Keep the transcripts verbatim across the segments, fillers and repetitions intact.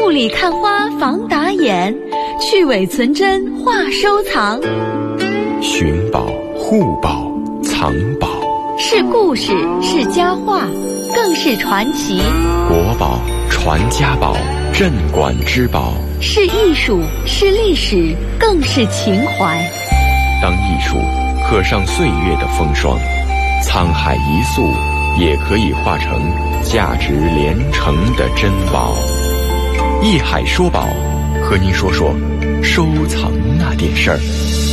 雾里看花防打眼，去伪存真话收藏。 寻宝、护宝、藏宝， 是故事，是佳话，更是传奇。 国宝、传家宝、镇馆之宝， 是艺术，是历史，更是情怀。 当艺术刻上岁月的风霜，沧海一粟也可以化成价值连城的珍宝。艺海说宝，和您说说收藏那点事儿。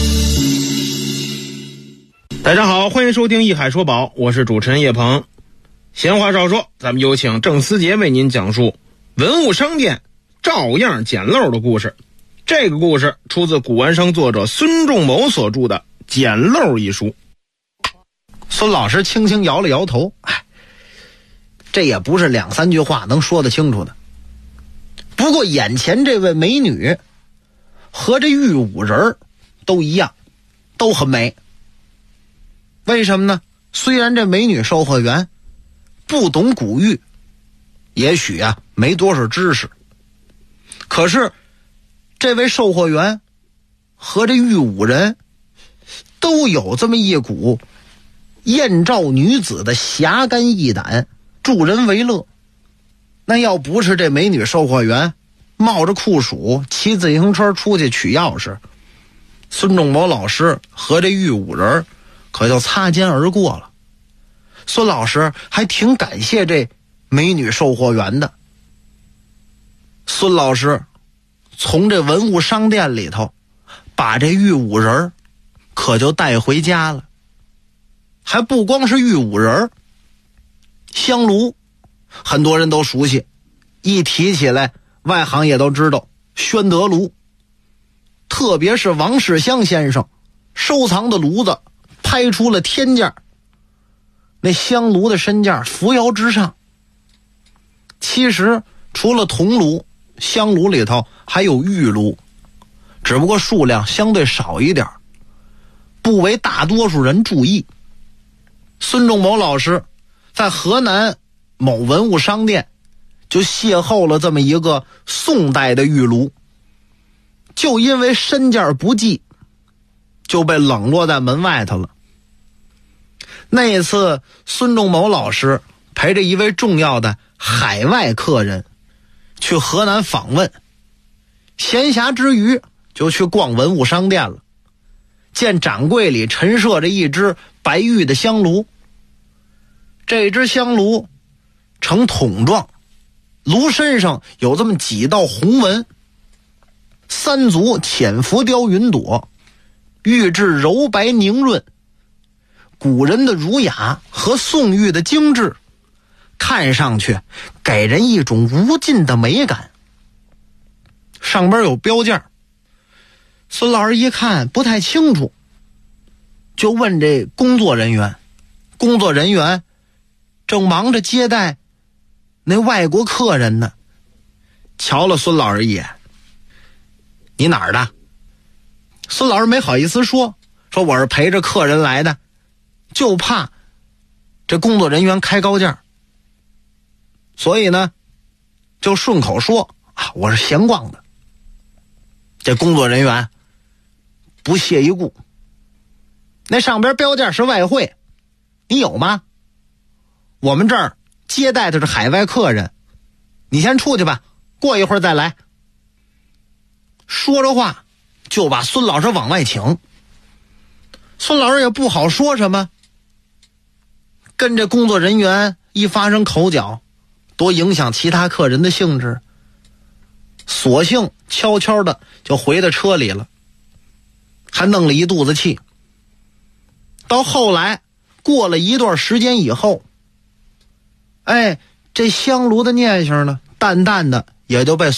大家好，欢迎收听艺海说宝，我是主持人叶鹏。闲话少说，咱们有请郑思杰为您讲述文物商店照样捡漏的故事。这个故事出自古玩商作者孙仲谋所著的《捡漏》一书。 孙老师轻轻摇了摇头，哎，这也不是两三句话能说得清楚的。不过眼前这位美女和这玉五人都一样，都很美。为什么呢？虽然这美女售货员不懂古玉，也许啊没多少知识，可是这位售货员和这玉五人都有这么一股艳照女子的侠肝义胆，助人为乐。那要不是这美女售货员冒着酷暑骑自行车出去取钥匙，孙仲谋老师和这玉五人可就擦肩而过了。孙老师还挺感谢这美女售货员的。孙老师从这文物商店里头把这玉五人可就带回家了。还不光是玉五人，香炉很多人都熟悉，一提起来外行也都知道宣德炉。特别是王世襄先生收藏的炉子拍出了天价，那香炉的身价扶摇直上。其实除了铜炉，香炉里头还有玉炉，只不过数量相对少一点，不为大多数人注意。孙仲谋老师在河南某文物商店就邂逅了这么一个宋代的玉炉，就因为身价不济就被冷落在门外头了。那一次孙仲谋老师陪着一位重要的海外客人去河南访问，闲暇之余就去逛文物商店了，见掌柜里陈设着一只白玉的香炉。这只香炉呈筒状，炉身上有这么几道红纹，三足浅浮雕云朵，玉质柔白凝润，古人的儒雅和宋玉的精致，看上去给人一种无尽的美感。上边有标价，孙老师一看不太清楚，就问这工作人员，工作人员正忙着接待那外国客人呢，瞧了孙老师一眼，你哪儿的？孙老师没好意思说，说我是陪着客人来的，就怕这工作人员开高价，所以呢就顺口说啊，我是闲逛的。这工作人员不屑一顾，那上边标价是外汇，你有吗？我们这儿接待的是海外客人，你先出去吧，过一会儿再来。说着话就把孙老师往外请。孙老师也不好说什么，跟这工作人员一发生口角，多影响其他客人的兴致，索性悄悄的就回到车里了，还弄了一肚子气。到后来过了一段时间以后，哎，这香炉的念想呢，淡淡的也就被